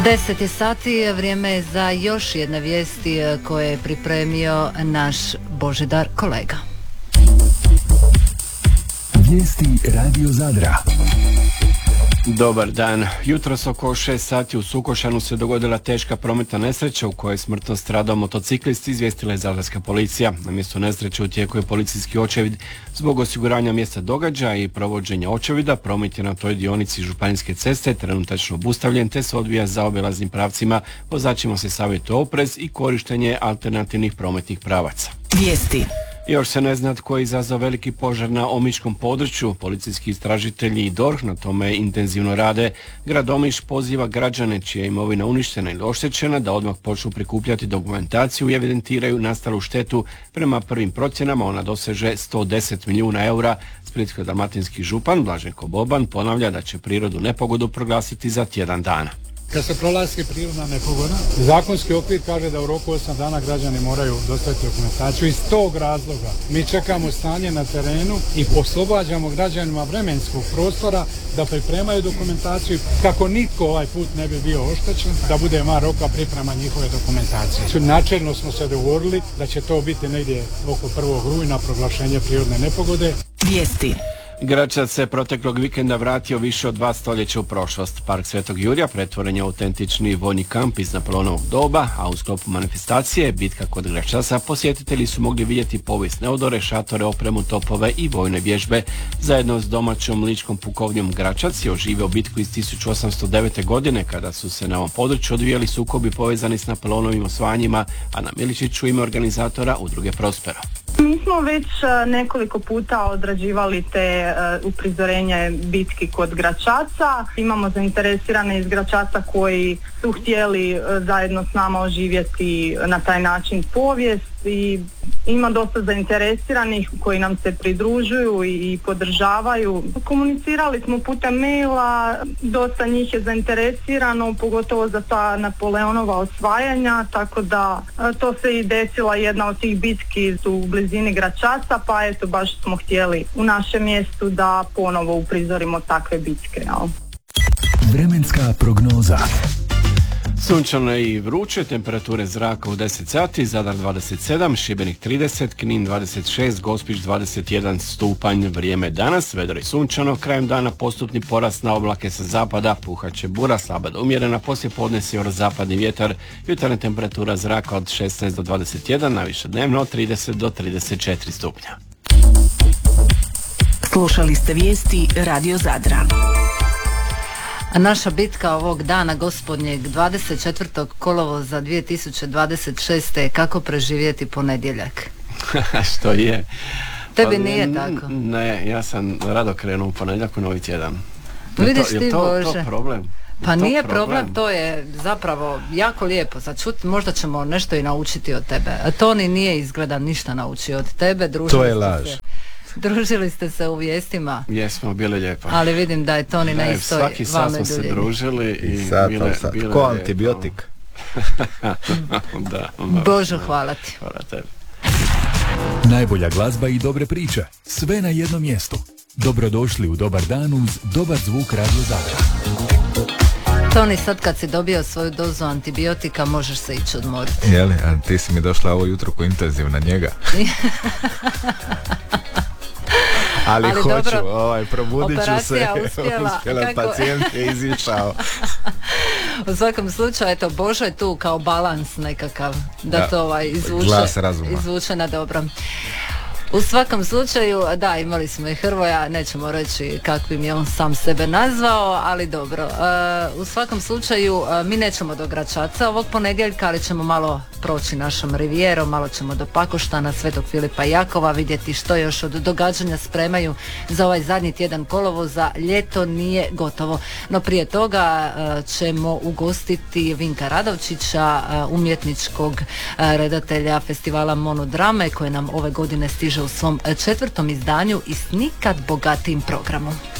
10 sati, vrijeme je za još jedne vijesti koje je pripremio naš Božidar kolega. Vijesti Radio Zadra. Dobar dan. Jutros oko 6 sati u Sukošanu se dogodila teška prometna nesreća u kojoj je smrtno stradao motociklist, izvijestila je zadarska policija. Na mjestu nesreće u tijeku je policijski očevid. Zbog osiguranja mjesta događaja i provođenja očevida, promet je na toj dionici županijske ceste trenutačno obustavljen te se odvija zaobilaznim pravcima. Vozačima se savjetuje oprez i korištenje alternativnih prometnih pravaca. Vijesti. Još se ne zna tko je izazvao veliki požar na omiškom području. Policijski istražitelji i DORH na tome intenzivno rade. Grad Omiš poziva građane čija je imovina uništena ili oštećena da odmah počnu prikupljati dokumentaciju i evidentiraju nastalu štetu. Prema prvim procjenama ona doseže 110 milijuna eura. Splitsko-dalmatinski župan Blaženko Boban ponavlja da će prirodnu nepogodu proglasiti za tjedan dana. Kad se proglasi prirodna nepogoda, zakonski okvir kaže da u roku 8 dana građani moraju dostaviti dokumentaciju. Iz tog razloga mi čekamo stanje na terenu i oslobađamo građanima vremenskog prostora da pripremaju dokumentaciju kako nitko ovaj put ne bi bio oštećen, da bude van roka priprema njihove dokumentacije. Načelno smo se dogovorili da će to biti negdje oko 1. rujna proglašenje prirodne nepogode. Vijesti. Gračac se proteklog vikenda vratio više od 2 stoljeća u prošlost. Park Svetog Jurja pretvoren je u autentični vojni kamp iz Napoleonovog doba, a u sklopu manifestacije Bitka kod Gračaca posjetitelji su mogli vidjeti povijesne odore, šatore, opremu, topove i vojne vježbe. Zajedno s domaćom ličkom pukovnjom Gračac je oživio bitku iz 1809. godine kada su se na ovom području odvijali sukobi povezani s Napoleonovim osvajanjima, a na Miličiću ime organizatora udruge Prospero. Mi smo već nekoliko puta odrađivali te uprizorenje bitki kod Gračaca. Imamo zainteresirane iz Gračaca koji su htjeli zajedno s nama oživjeti na taj način povijest i ima dosta zainteresiranih koji nam se pridružuju i podržavaju. Komunicirali smo putem maila, dosta njih je zainteresirano, pogotovo za ta Napoleonova osvajanja, tako da to se i desila jedna od tih bitki u blizini Gračaca, pa eto baš smo htjeli u našem mjestu da ponovo uprizorimo takve bitke. Jel? Vremenska prognoza. Sunčano i vruće, temperature zraka u 10 sati, Zadar 27, Šibenik 30, Knin 26, Gospić 21 stupanj. Vrijeme danas, vedro i sunčano, krajem dana postupni porast na oblake sa zapada, puhaće bura, slaba do umjerena, poslije podne sjeverozapadni vjetar, jutarnja temperatura zraka od 16 do 21, najviše dnevno od 30 do 34 stupnja. Slušali ste vijesti Radio Zadra. A naša bitka ovog dana gospodnjeg 24. kolovoza 2026. je kako preživjeti ponedjeljak. Što je? Tebi nije tako? Ne, ja sam rado krenuo u ponedjeljak u novi tjedan. Vidiš ti, Bože. To problem? Pa nije problem, to je zapravo jako lijepo za čuti, možda ćemo nešto i naučiti od tebe. A Toni nije izgleda ništa naučio od tebe. To je laž. Družili ste se u vijestima. Jesmo, bili lijepo. Ali vidim da je Toni na istoj valnoj duljini. Svaki sat smo se družili i bile ko antibiotik. Da, Božu, hvala ti. Hvala tebi. Najbolja glazba i dobre priče. Sve na jednom mjestu. Dobrodošli u Dobar dan uz dobar zvuk Radio Zadra. Toni, sad kad si dobio svoju dozu antibiotika, možeš se ići odmoriti. Jeli, a ti si mi došla ovo jutro ko intenziv na njega. Ali hoću, dobro, probudit ću se. Uspjela, pacijent je izišao. U svakom slučaju, eto, Božo je tu kao balans nekakav, da to izvuče na dobro. U svakom slučaju, da, imali smo i Hrvoja, nećemo reći kakvim je on sam sebe nazvao, ali dobro. U svakom slučaju, mi nećemo do Gračaca ovog ponedjeljka, ali ćemo malo proći našom rivijerom, malo ćemo do Pakoštana, Svetog Filipa i Jakova, vidjeti što još od događanja spremaju za ovaj zadnji tjedan kolovoza. Ljeto nije gotovo, no prije toga ćemo ugostiti Vinka Radovčića, umjetničkog redatelja festivala Monodrame, koje nam ove godine stiže u svom 4. izdanju i s nikad bogatijim programom.